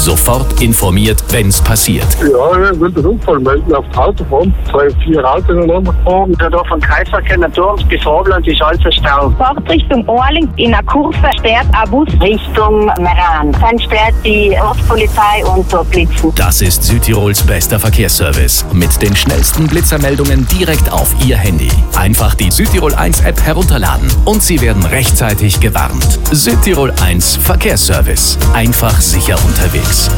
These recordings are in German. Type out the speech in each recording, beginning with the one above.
Sofort informiert, wenn's passiert. Ja, ich will den Unfall melden auf die Autobahn. 2, 4 Autos ineinander gefahren. Da vom Kreisverkehr Naturums bis Vorland ist alles Stau. Fahrtrichtung Orling in einer Kurve sperrt ein Bus Richtung Meran. Dann sperrt die Ortspolizei und so Blitzen. Das ist Südtirols bester Verkehrsservice. Mit den schnellsten Blitzermeldungen direkt auf Ihr Handy. Einfach die Südtirol 1 App herunterladen und Sie werden rechtzeitig gewarnt. Südtirol 1 Verkehrsservice. Einfach sicher unterwegs.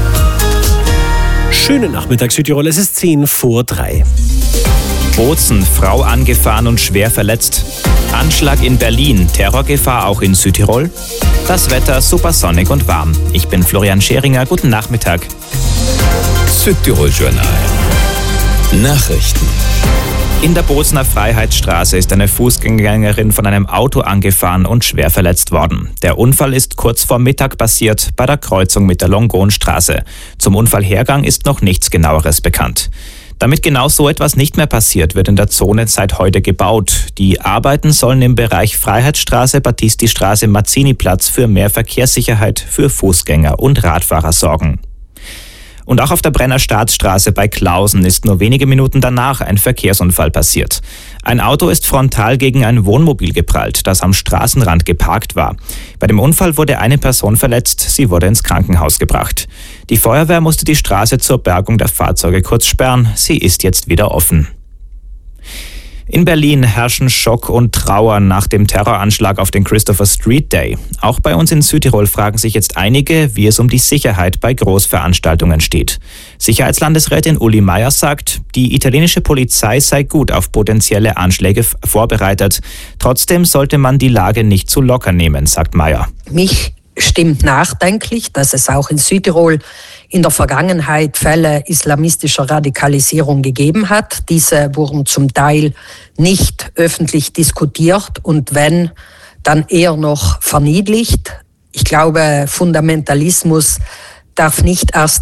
Schönen Nachmittag, Südtirol. Es ist 2:50. Bozen, Frau angefahren und schwer verletzt. Anschlag in Berlin, Terrorgefahr auch in Südtirol. Das Wetter super sonnig und warm. Ich bin Florian Scheringer, guten Nachmittag. Südtirol Journal. Nachrichten. In der Bozener Freiheitsstraße ist eine Fußgängerin von einem Auto angefahren und schwer verletzt worden. Der Unfall ist kurz vor Mittag passiert, bei der Kreuzung mit der Longonstraße. Zum Unfallhergang ist noch nichts Genaueres bekannt. Damit genau so etwas nicht mehr passiert, wird in der Zone seit heute gebaut. Die Arbeiten sollen im Bereich Freiheitsstraße, Battisti-Straße, Mazzini-Platz für mehr Verkehrssicherheit für Fußgänger und Radfahrer sorgen. Und auch auf der Brenner Staatsstraße bei Klausen ist nur wenige Minuten danach ein Verkehrsunfall passiert. Ein Auto ist frontal gegen ein Wohnmobil geprallt, das am Straßenrand geparkt war. Bei dem Unfall wurde eine Person verletzt, sie wurde ins Krankenhaus gebracht. Die Feuerwehr musste die Straße zur Bergung der Fahrzeuge kurz sperren, sie ist jetzt wieder offen. In Berlin herrschen Schock und Trauer nach dem Terroranschlag auf den Christopher Street Day. Auch bei uns in Südtirol fragen sich jetzt einige, wie es um die Sicherheit bei Großveranstaltungen steht. Sicherheitslandesrätin Uli Meier sagt, die italienische Polizei sei gut auf potenzielle Anschläge vorbereitet. Trotzdem sollte man die Lage nicht zu locker nehmen, sagt Meier. Mich stimmt nachdenklich, dass es auch in Südtirol in der Vergangenheit Fälle islamistischer Radikalisierung gegeben hat. Diese wurden zum Teil nicht öffentlich diskutiert und wenn, dann eher noch verniedlicht. Ich glaube, Fundamentalismus darf nicht erst